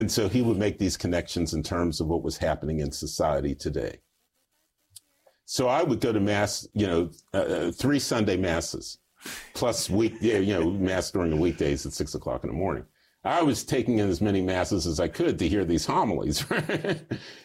And so he would make these connections in terms of what was happening in society today. So I would go to mass, 3 Sunday masses, plus mass during the weekdays at 6 o'clock in the morning. I was taking in as many masses as I could to hear these homilies, right?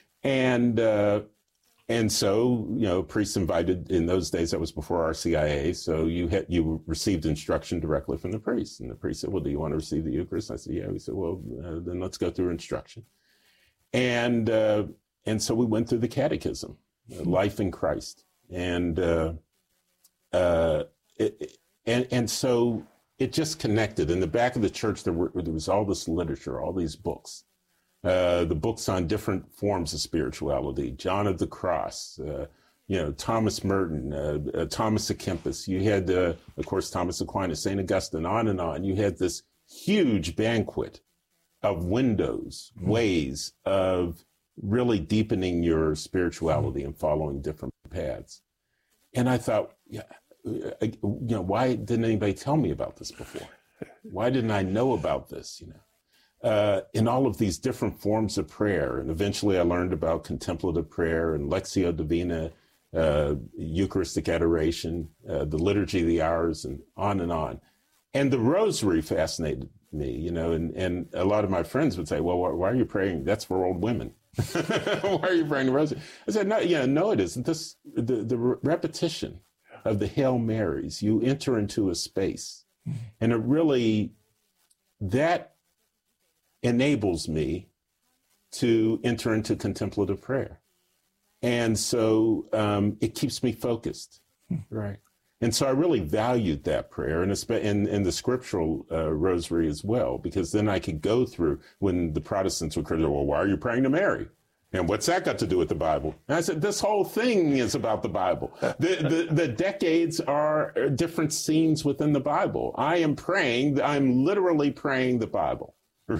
And so, priests invited, in those days, that was before RCIA, so you received instruction directly from the priest. And the priest said, well, do you want to receive the Eucharist? I said, yeah. He said, well, then let's go through instruction. And so we went through the catechism, life in Christ. And so it just connected. In the back of the church, there was all this literature, all these books. The books on different forms of spirituality, John of the Cross, Thomas Merton, Thomas à Kempis. You had, of course, Thomas Aquinas, St. Augustine, on and on. You had this huge banquet of windows, ways of really deepening your spirituality and following different paths. And I thought, why didn't anybody tell me about this before? Why didn't I know about this, in all of these different forms of prayer? And eventually I learned about contemplative prayer and Lectio Divina, Eucharistic adoration, the Liturgy of the Hours, and on and on. And the rosary fascinated me, and a lot of my friends would say, well, why are you praying? That's for old women. Why are you praying the rosary? I said, no, it isn't. The repetition of the Hail Marys, you enter into a space, and it really, that enables me to enter into contemplative prayer. And so it keeps me focused, right? And so I really valued that prayer and the scriptural rosary as well, because then I could go through when the Protestants would criticize, well, why are you praying to Mary? And what's that got to do with the Bible? And I said, this whole thing is about the Bible. The decades are different scenes within the Bible. I'm literally praying the Bible.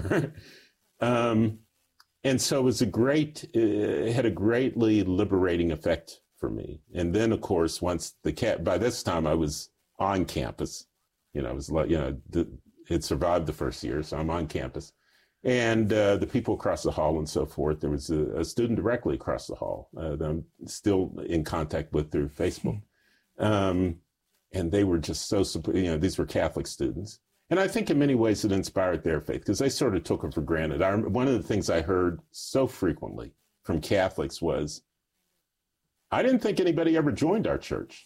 And so it was it had a greatly liberating effect for me. And then, of course, by this time I was on campus, I was like, it survived the first year, so I'm on campus. And the people across the hall and so forth, there was a student directly across the hall that I'm still in contact with through Facebook. And they were just so, these were Catholic students. And I think in many ways it inspired their faith because they sort of took it for granted. One of the things I heard so frequently from Catholics was, I didn't think anybody ever joined our church.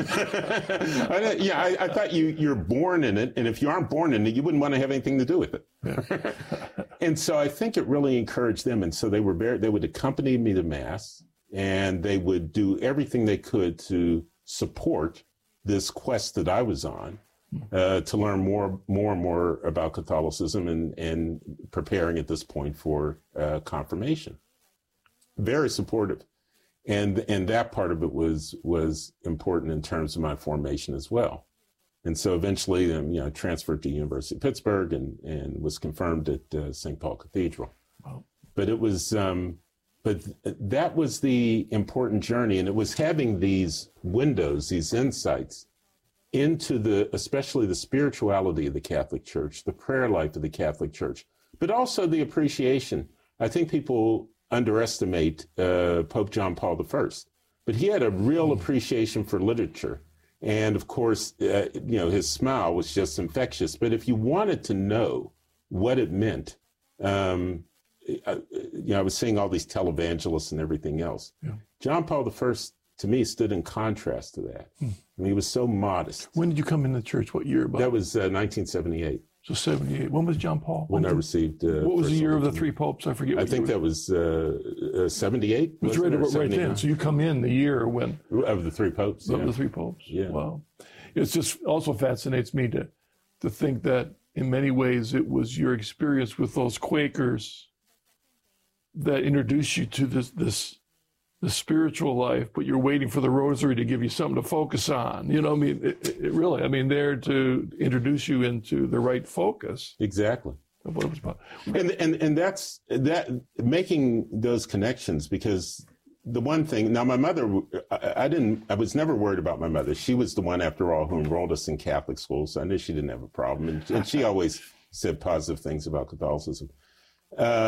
I thought you're born in it, and if you aren't born in it, you wouldn't want to have anything to do with it. Yeah. And so I think it really encouraged them, and so they would accompany me to Mass, and they would do everything they could to support this quest that I was on, to learn more and more about Catholicism and preparing at this point for confirmation. Very supportive. And that part of it was important in terms of my formation as well. And so eventually, I transferred to University of Pittsburgh and was confirmed at St. Paul Cathedral. Wow. But it was, but that was the important journey, and it was having these windows, these insights into especially the spirituality of the Catholic Church, the prayer life of the Catholic Church, but also the appreciation. I think people underestimate Pope John Paul I, but he had a real appreciation for literature. And of course, his smile was just infectious. But if you wanted to know what it meant, I was seeing all these televangelists and everything else. Yeah. John Paul I, to me, stood in contrast to that. I mean, he was so modest. When did you come into the church? What year? That was 1978. So 78. When was John Paul? When I received... what was the year of the three popes? I forget. I think that was 78. It was right then. So you come in the year when... Of the three popes, Of the three popes. Yeah. Wow. It's just also fascinates me to think that in many ways it was your experience with those Quakers that introduced you to this spiritual life, but you're waiting for the rosary to give you something to focus on. They're to introduce you into the right focus. Exactly. Of what it was about. And that's making those connections, because the one thing, now my mother, I was never worried about my mother. She was the one, after all, who enrolled us in Catholic school, so I knew she didn't have a problem. And she always said positive things about Catholicism.